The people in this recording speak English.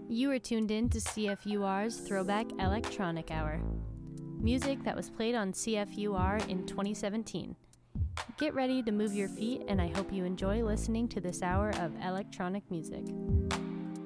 You are tuned in to CFUR's Throwback Electronic Hour. Music that was played on CFUR in 2017. Get ready to move your feet, and I hope you enjoy listening to this hour of electronic music.